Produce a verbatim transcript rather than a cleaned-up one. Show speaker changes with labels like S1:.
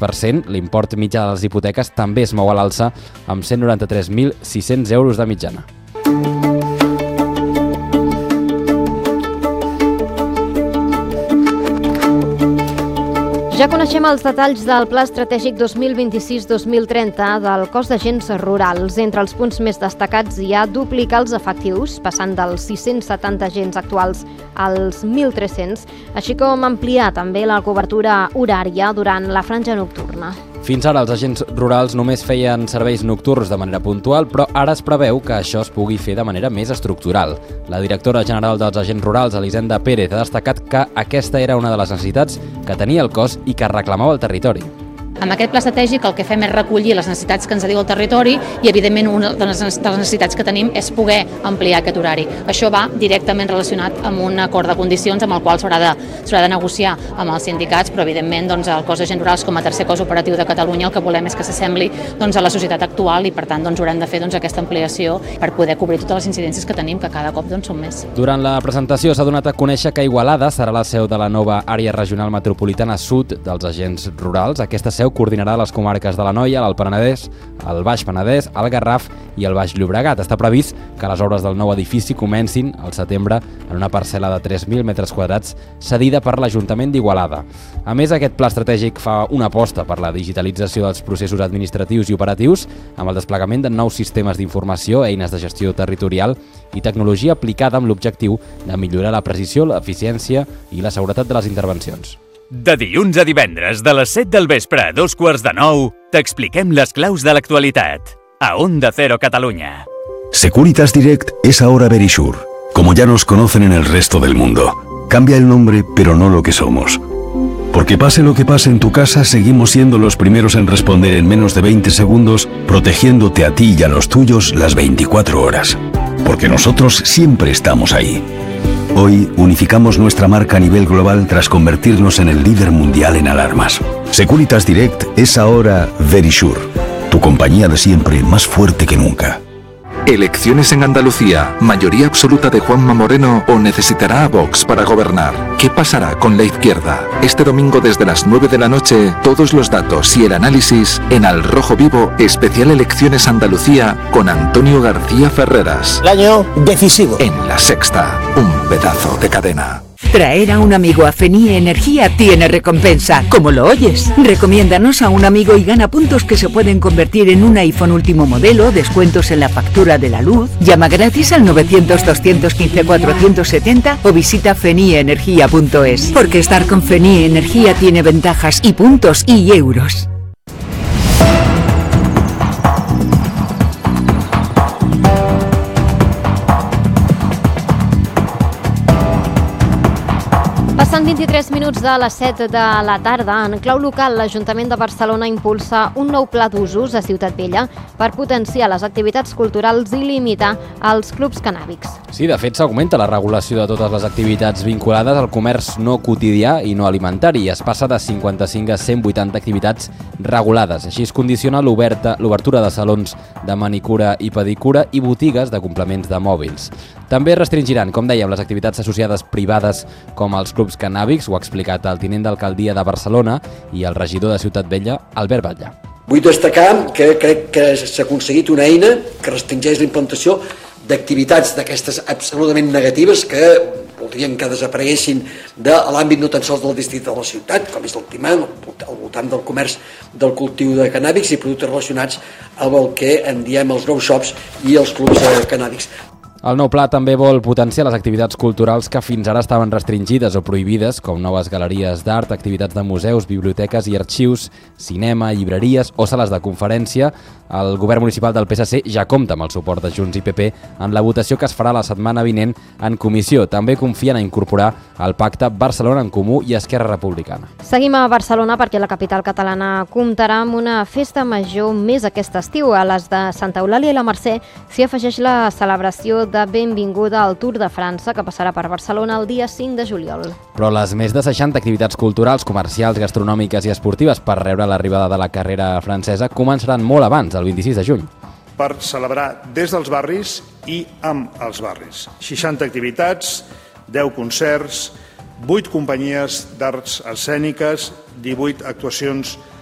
S1: per cent. L'import mitjà de les hipoteques també es mou a l'alça amb cent noranta-tres mil sis-cents euros de mitjana.
S2: Ja coneixem els detalls del Pla Estratègic dos mil vint-i-sis dos mil trenta del cos d'agents rurals. Entre els punts més destacats hi ha duplicar els efectius, passant dels sis-cents setanta agents actuals als mil tres-cents, així com ampliar també la cobertura horària durant la franja nocturna.
S1: Fins ara els agents rurals només feien serveis nocturns de manera puntual, però ara es preveu que això es pugui fer de manera més estructural. La directora general dels agents rurals, Elisenda Pérez, ha destacat que aquesta era una de les necessitats que tenia el cos i que reclamava el territori.
S3: Amb aquest pla estratègic el que fem és recollir les necessitats que ens diu el territori i, evidentment, una de les necessitats que tenim és poder ampliar aquest horari. Això va directament relacionat amb un acord de condicions amb el qual s'haurà de, s'haurà de negociar amb els sindicats, però, evidentment, doncs, el cos d'agents rurals com a tercer cos operatiu de Catalunya el que volem és que s'assembli doncs, a la societat actual i, per tant, doncs, haurem de fer doncs, aquesta ampliació per poder cobrir totes les incidències que tenim, que cada cop doncs, són més.
S1: Durant la presentació s'ha donat a conèixer que Igualada serà la seu de la nova àrea regional metropolitana sud dels agents rurals. Aquesta seu coordinarà les comarques de l'Anoia, l'Alt Penedès, el Baix Penedès, el Garraf i el Baix Llobregat. Està previst que les obres del nou edifici comencin al setembre en una parcel·la de tres mil metres quadrats cedida per l'Ajuntament d'Igualada. A més, aquest pla estratègic fa una aposta per la digitalització dels processos administratius i operatius amb el desplegament de nous sistemes d'informació, eines de gestió territorial i tecnologia aplicada amb l'objectiu de millorar la precisió, l'eficiència i la seguretat de les intervencions.
S4: De dilluns a divendres, de les set del vespre a dos quarts de nou, t'expliquem les claus de l'actualitat. A Onda Cero Cataluña.
S5: Securitas Direct es ahora Verisure, como ya nos conocen en el resto del mundo. Cambia el nombre, pero no lo que somos. Porque pase lo que pase en tu casa, seguimos siendo los primeros en responder en menos de veinte segundos, protegiéndote a ti y a los tuyos las veinticuatro horas. Porque nosotros siempre estamos ahí. Hoy unificamos nuestra marca a nivel global tras convertirnos en el líder mundial en alarmas. Securitas Direct es ahora Verisure, tu compañía de siempre más fuerte que nunca.
S6: Elecciones en Andalucía, mayoría absoluta de Juanma Moreno o necesitará a Vox para gobernar. ¿Qué pasará con la izquierda? Este domingo desde las nueve de la noche, todos los datos y el análisis en Al Rojo Vivo, especial Elecciones Andalucía con Antonio García Ferreras.
S7: El año decisivo.
S6: En La Sexta, un pedazo de cadena.
S8: Traer a un amigo a Fenie Energía tiene recompensa, como lo oyes. Recomiéndanos a un amigo y gana puntos que se pueden convertir en un iPhone último modelo, descuentos en la factura de la luz. Llama gratis al novecientos, doscientos quince, cuatrocientos setenta o visita fenie energía punto es. Porque estar con Fenie Energía tiene ventajas y puntos y euros.
S2: Passen vint-i-tres minuts de les set de la tarda. En clau local, l'Ajuntament de Barcelona impulsa un nou pla d'usos a Ciutat Vella per potenciar les activitats culturals i limitar els clubs cannàbics.
S1: Sí, de fet, s'augmenta la regulació de totes les activitats vinculades al comerç no quotidià i no alimentari i es passa de cinquanta-cinc a cent vuitanta activitats regulades. Així es condiciona l'obertura de salons de manicura i pedicura i botigues de complements de mòbils. També restringiran, com dèiem, les activitats associades privades com els clubs cannàbics, ho ha explicat el tinent d'alcaldia de Barcelona i el regidor de Ciutat Vella, Albert Batlle.
S9: Vull destacar que crec que s'ha aconseguit una eina que restringeix la implantació d'activitats d'aquestes absolutament negatives que voldrien que desapareguessin de l'àmbit no tan sols del districte de la ciutat, com és el timant, al voltant del comerç del cultiu de cannàbics i productes relacionats amb el que en diem els grow shops i els clubs cannàbics.
S1: El nou pla també vol potenciar les activitats culturals que fins ara estaven restringides o prohibides, com noves galeries d'art, activitats de museus, biblioteques i arxius, cinema, llibreries o sales de conferència. El govern municipal del P S C ja compta amb el suport de Junts i P P en la votació que es farà la setmana vinent en comissió. També confien a incorporar al pacte Barcelona en Comú i Esquerra Republicana.
S2: Seguim a Barcelona perquè la capital catalana comptarà amb una festa major més aquest estiu. A les de Santa Eulàlia i la Mercè s'hi afegeix la celebració de benvinguda al Tour de França que passarà per Barcelona el dia cinc de juliol.
S1: Però les més de seixanta activitats culturals, comercials, gastronòmiques i esportives per rebre l'arribada de la carrera francesa començaran molt abans, el vint-i-sis de juny.
S10: Per celebrar des dels barris i amb els barris. seixanta activitats, deu concerts, vuit companyies d'arts escèniques, divuit actuacions